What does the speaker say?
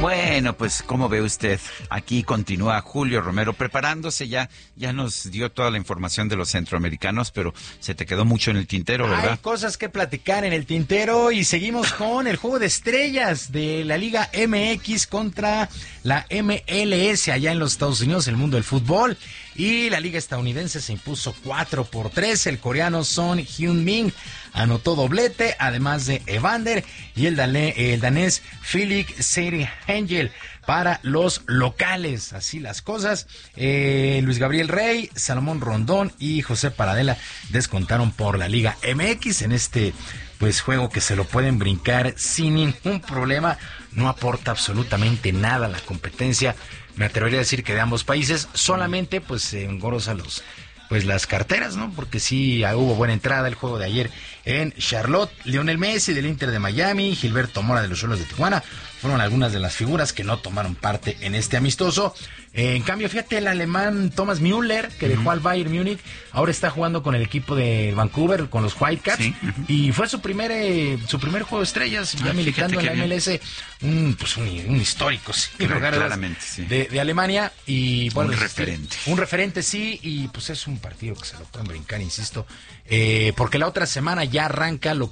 Bueno, pues ¿cómo ve usted? Aquí continúa Julio Romero preparándose, ya nos dio toda la información de los centroamericanos, pero se te quedó mucho en el tintero, ¿verdad? Hay cosas que platicar en el tintero y seguimos con el juego de estrellas de la Liga MX contra la MLS allá en los Estados Unidos, el mundo del fútbol. Y la liga estadounidense se impuso 4-3. El coreano Son Heung-min anotó doblete, además de Evander, y el danés Philip Sejrengel para los locales. Así las cosas. Luis Gabriel Rey, Salomón Rondón y José Paradela descontaron por la Liga MX en este juego que se lo pueden brincar sin ningún problema. No aporta absolutamente nada a la competencia. Me atrevería a decir que de ambos países, solamente se engrosa las carteras, ¿no? Porque sí hubo buena entrada el juego de ayer en Charlotte. Lionel Messi del Inter de Miami, Gilberto Mora de los Cholos de Tijuana fueron algunas de las figuras que no tomaron parte en este amistoso. En cambio, fíjate, el alemán Thomas Müller, que dejó al Bayern Múnich, ahora está jugando con el equipo de Vancouver, con los Whitecaps, y fue su primer juego de estrellas, ya militando en la MLS, un histórico, claramente, de Alemania, y bueno, un referente, sí, y es un partido que se lo pueden brincar, insisto, porque la otra semana ya arranca lo